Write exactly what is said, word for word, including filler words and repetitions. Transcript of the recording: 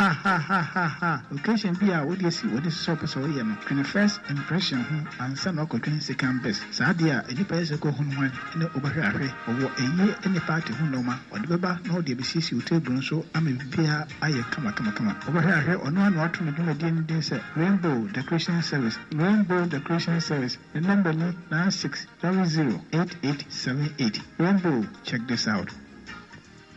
ha ha ha ha ha occasion be a what you see what is so so you know can first impression ho ansa na okotwen second best saa dia enipa yese ko ho hwan ne obahwe ahwe owo eye ene party ho noma ode beba na ode be sisi table nso ama bia aye kama kama kama obahwe ahwe ono na wato ne dum din din se Rainbow Decoration Service Rainbow Decoration Service the number nine six zero zero eight eight seven eight Rainbow, check this out.